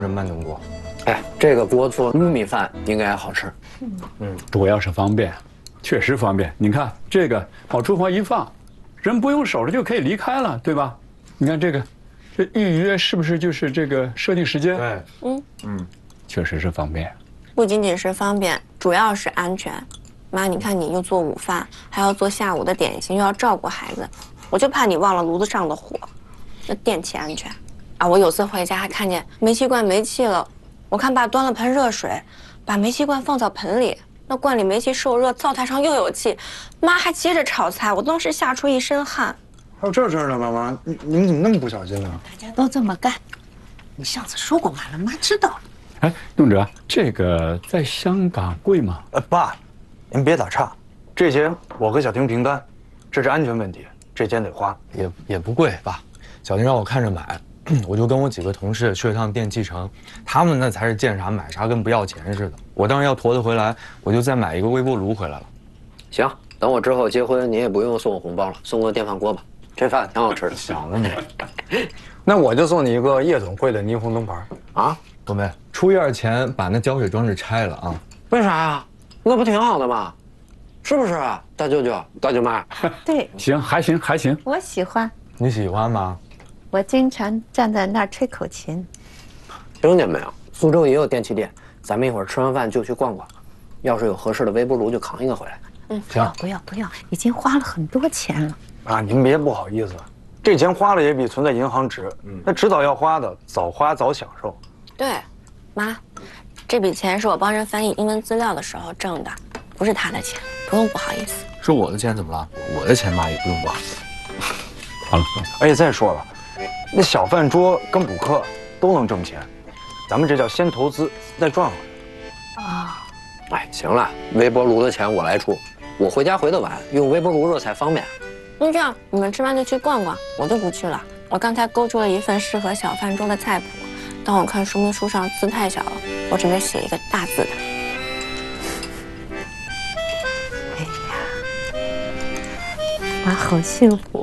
慢炖锅。 哎，这个锅做玉米饭应该好吃。 主要是方便，确实方便。你看这个往厨房一放，人不用守着就可以离开了，对吧？你看这个，这预约是不是就是这个设定时间？ 对， 确实是方便。 不仅仅是方便，主要是安全。妈，你看你又做午饭，还要做下午的点心，又要照顾孩子，我就怕你忘了炉子上的火，那电气安全啊！我有次回家还看见煤气罐没气了，我看爸端了盆热水，把煤气罐放到盆里，那罐里煤气受热，灶台上又有气，妈还接着炒菜，我当时吓出一身汗。 还有这事儿呢，妈妈，你们怎么那么不小心呢？ 大家都这么干，你上次说过妈了，妈知道了。 哎，栋哲，这个在香港贵吗？ 爸，您别打岔，这钱我和小婷平担，这是安全问题，这钱得花。 也不贵吧？小婷让我看着买，我就跟我几个同事去了趟电器城，他们那才是见啥买啥，跟不要钱似的。我当然要驮得回来，我就再买一个微波炉回来了。 行，等我之后结婚，你也不用送我红包了，送个电饭锅吧。这饭挺好吃的。 想了你，那我就送你一个夜总会的霓虹灯牌啊！ 东北，初一二前把那浇水装置拆了啊！ 为啥呀？那不挺好的吗？是不是啊，大舅舅、大舅妈？ 对， 行，还行，还行。 我喜欢， 你喜欢吗？ 我经常站在那儿吹口琴。 听见没有？苏州也有电器店，咱们一会儿吃完饭就去逛逛。要是有合适的微波炉，就扛一个回来。 行，不要，已经花了很多钱了。 啊！您别不好意思，这钱花了也比存在银行值。那迟早要花的，早花早享受。 对，妈，这笔钱是我帮人翻译英文资料的时候挣的，不是他的钱，不用不好意思。 是我的钱怎么了？我的钱妈也不用管。 好了， 而且再说了，那小饭桌跟补课都能挣钱，咱们这叫先投资再赚回来。 啊， 哎，行了，微波炉的钱我来出，我回家回得晚，用微波炉热才方便。 那这样，你们吃完就去逛逛，我就不去了。我刚才勾出了一份适合小饭桌的菜谱，但我看说明书上字太小了，我准备写一个大字的。 哎呀，妈好幸福。